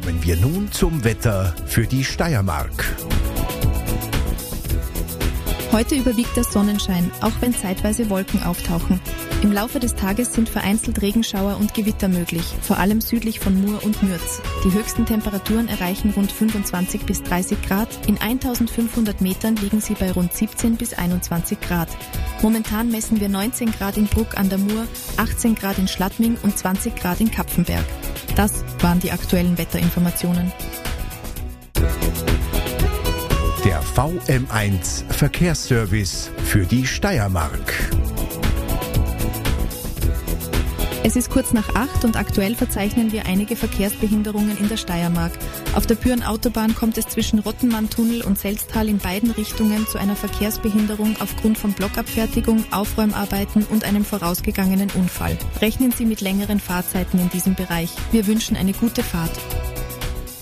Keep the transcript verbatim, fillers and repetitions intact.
Kommen wir nun zum Wetter für die Steiermark. Heute überwiegt der Sonnenschein, auch wenn zeitweise Wolken auftauchen. Im Laufe des Tages sind vereinzelt Regenschauer und Gewitter möglich, vor allem südlich von Mur und Mürz. Die höchsten Temperaturen erreichen rund fünfundzwanzig bis dreißig Grad. In eintausendfünfhundert Metern liegen sie bei rund siebzehn bis einundzwanzig Grad. Momentan messen wir neunzehn Grad in Bruck an der Mur, achtzehn Grad in Schladming und zwanzig Grad in Kapfenberg. Das waren die aktuellen Wetterinformationen. Der V M eins Verkehrsservice für die Steiermark. Es ist kurz nach acht und aktuell verzeichnen wir einige Verkehrsbehinderungen in der Steiermark. Auf der Büren-Autobahn kommt es zwischen Rottenmanntunnel und Selztal in beiden Richtungen zu einer Verkehrsbehinderung aufgrund von Blockabfertigung, Aufräumarbeiten und einem vorausgegangenen Unfall. Rechnen Sie mit längeren Fahrzeiten in diesem Bereich. Wir wünschen eine gute Fahrt.